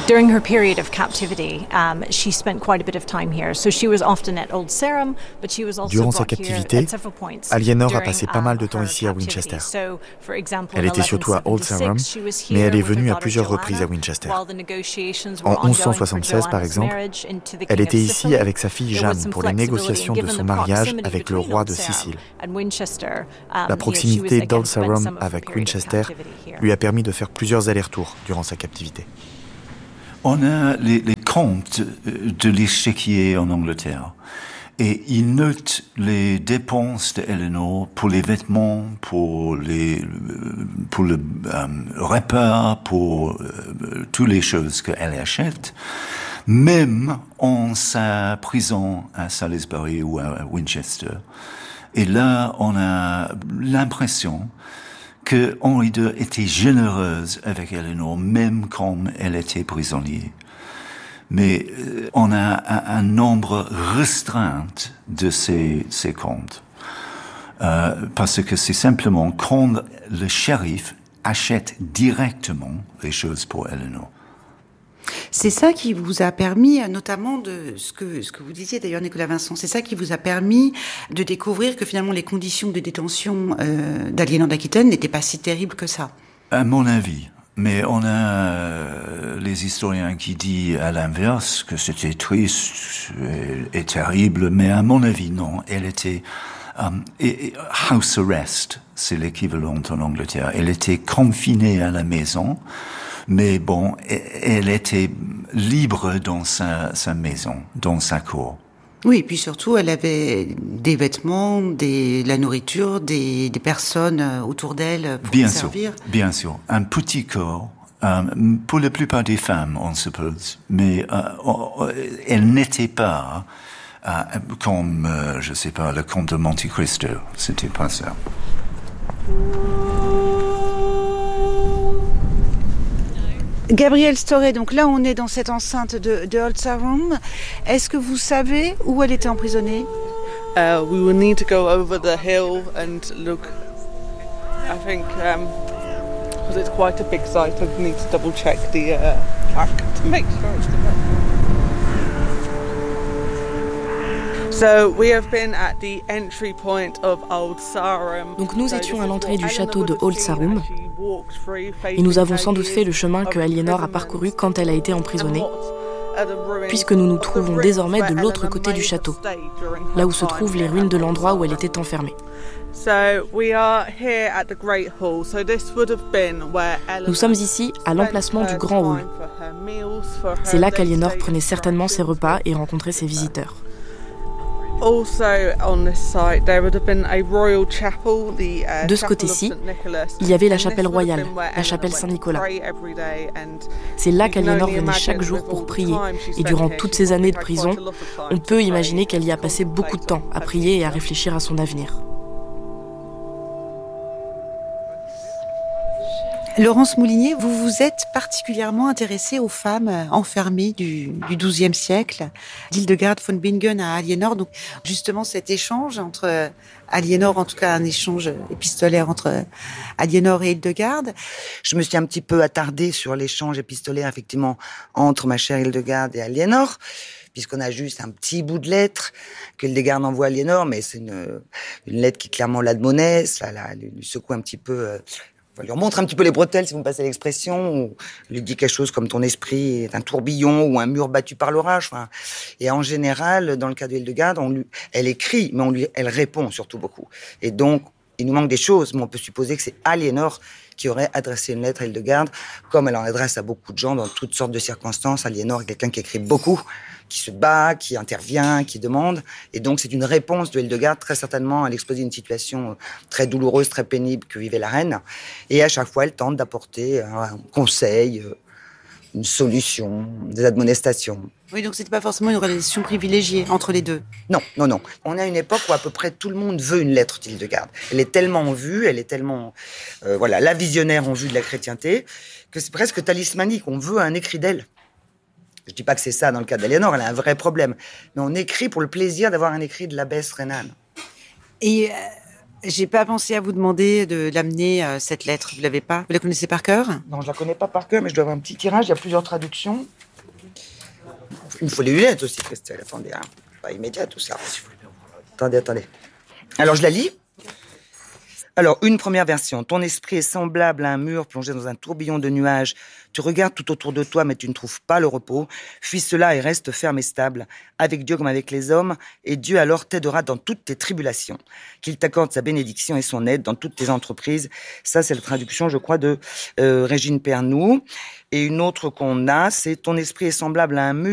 During her period of captivity, she spent quite a bit of time here. So she was often at Old Sarum, but she was also Durant sa brought here captivité, at several points Aliénor a during, passé pas mal de temps her ici à captivity. Winchester. So, for example, Elle était surtout à Old Sarum, mais elle est venue à plusieurs reprises à Winchester. En 1176, par exemple, elle était ici avec sa fille Jeanne pour les négociations de son mariage avec le roi de Sicile. La proximité d'Old Sarum avec Winchester lui a permis de faire plusieurs allers-retours durant sa captivité. On a les comptes de l'échiquier en Angleterre et ils notent les dépenses d'Eleanor pour les vêtements, pour le repas, pour toutes les choses qu'elle achète, même en sa prison à Salisbury ou à Winchester. Et là, on a l'impression que Henri II était généreuse avec Eleanor, même comme elle était prisonnière. Mais on a un nombre restreint de ces comptes. Parce que c'est simplement quand le shérif achète directement les choses pour Eleanor. C'est ça qui vous a permis, notamment de ce que vous disiez d'ailleurs, Nicolas Vincent, c'est ça qui vous a permis de découvrir que finalement les conditions de détention d'Aliénor d'Aquitaine n'étaient pas si terribles que ça. À mon avis. Mais on a les historiens qui disent à l'inverse que c'était triste et terrible, mais à mon avis, non. Elle était house arrest, c'est l'équivalent en Angleterre. Elle était confinée à la maison, mais bon, elle était libre dans sa maison, dans sa cour. Oui, et puis surtout, elle avait des vêtements, la nourriture, des personnes autour d'elle pour bien servir. Bien sûr. Un petit corps, pour la plupart des femmes, on suppose, mais elle n'était pas comme, je sais pas, le comte de Monte Cristo. C'était pas ça. Gabrielle Storey, donc là on est dans cette enceinte de Old Sarum. Est-ce que vous savez où elle était emprisonnée? We will need to go over the hill and look. I think because it's quite a big site, I need to double check the plaque to make sure it's correct. So we have been at the entry point of Old Sarum. Donc nous étions à l'entrée du château de Old Sarum et nous avons sans doute fait le chemin que Aliénor a parcouru quand elle a été emprisonnée, puisque nous nous trouvons désormais de l'autre côté du château, là où se trouvent les ruines de l'endroit où elle était enfermée. Nous sommes ici à l'emplacement du grand hall. C'est là qu'Aliénor prenait certainement ses repas et rencontrait ses visiteurs. De ce côté-ci, il y avait la chapelle royale, la chapelle Saint-Nicolas. C'est là qu'Aliénor venait chaque jour pour prier, et durant toutes ces années de prison, on peut imaginer qu'elle y a passé beaucoup de temps à prier et à réfléchir à son avenir. Laurence Moulinier, vous vous êtes particulièrement intéressée aux femmes enfermées du XIIe siècle, d'Hildegard von Bingen à Aliénor. Donc, justement, cet échange entre Aliénor, en tout cas un échange épistolaire entre Aliénor et Hildegard. Je me suis un petit peu attardée sur l'échange épistolaire, effectivement, entre ma chère Hildegard et Aliénor, puisqu'on a juste un petit bout de lettre que Hildegard envoie à Aliénor, mais c'est une lettre qui clairement l'admonesse, lui secoue un petit peu... On lui remontre un petit peu les bretelles, si vous me passez l'expression, ou lui dit quelque chose comme ton esprit est un tourbillon ou un mur battu par l'orage. Enfin, et en général, dans le cas de Hildegard, elle écrit, mais elle répond surtout beaucoup. Et donc, il nous manque des choses, mais on peut supposer que c'est Aliénor qui aurait adressé une lettre à Hildegard, comme elle en adresse à beaucoup de gens dans toutes sortes de circonstances. Aliénor est quelqu'un qui écrit beaucoup, qui se bat, qui intervient, qui demande. Et donc, c'est une réponse de Hildegard, très certainement, à l'exposé d'une situation très douloureuse, très pénible que vivait la reine. Et à chaque fois, elle tente d'apporter un conseil, une solution, des admonestations. Oui, donc c'était pas forcément une relation privilégiée entre les deux. Non. On a une époque où à peu près tout le monde veut une lettre d'Hildegard. Elle est tellement vue, elle est tellement, la visionnaire en vue de la chrétienté, que c'est presque talismanique. On veut un écrit d'elle. Je dis pas que c'est ça dans le cas d'Aliénor, elle a un vrai problème. Mais on écrit pour le plaisir d'avoir un écrit de l'abbesse rhénane. Et J'ai pas pensé à vous demander de l'amener, cette lettre. Vous l'avez pas? Vous la connaissez par cœur? Non, je la connais pas par cœur, mais je dois avoir un petit tirage. Il y a plusieurs traductions. Il me faut les lunettes aussi, Christelle. Attendez, hein. Pas immédiat tout ça. Attendez. Alors, je la lis. Alors, une première version. Ton esprit est semblable à un mur plongé dans un tourbillon de nuages. Tu regardes tout autour de toi, mais tu ne trouves pas le repos. Fuis cela et reste ferme et stable, avec Dieu comme avec les hommes, et Dieu alors t'aidera dans toutes tes tribulations. Qu'il t'accorde sa bénédiction et son aide dans toutes tes entreprises. Ça, c'est la traduction, je crois, de Régine Pernoud. Et une autre qu'on a, c'est ton esprit est semblable à un mur